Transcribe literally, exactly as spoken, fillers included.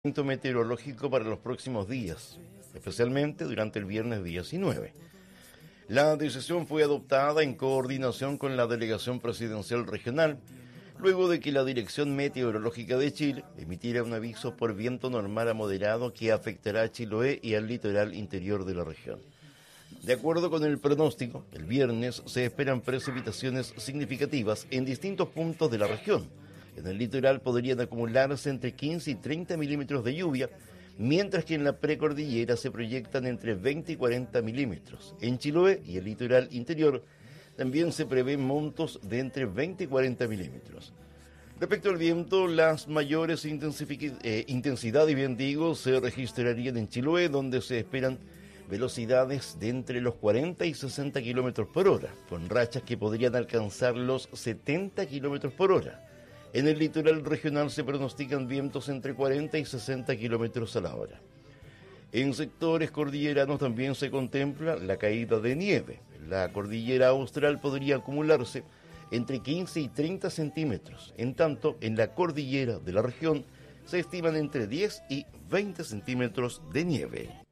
Meteorológico para los próximos días, especialmente durante el viernes diecinueve. La decisión fue adoptada en coordinación con la Delegación Presidencial Regional, luego de que la Dirección Meteorológica de Chile emitiera un aviso por viento normal a moderado que afectará a Chiloé y al litoral interior de la región. De acuerdo con el pronóstico, el viernes se esperan precipitaciones significativas en distintos puntos de la región. En el litoral podrían acumularse entre quince y treinta milímetros de lluvia, mientras que en la precordillera se proyectan entre veinte y cuarenta milímetros. En Chiloé y el litoral interior también se prevén montos de entre veinte y cuarenta milímetros. Respecto al viento, las mayores eh, intensidad y bien digo, se registrarían en Chiloé, donde se esperan velocidades de entre los cuarenta y sesenta kilómetros por hora, con rachas que podrían alcanzar los setenta kilómetros por hora. En el litoral regional se pronostican vientos entre cuarenta y sesenta kilómetros a la hora. En sectores cordilleranos también se contempla la caída de nieve. La cordillera austral podría acumularse entre quince y treinta centímetros. En tanto, en la cordillera de la región se estiman entre diez y veinte centímetros de nieve.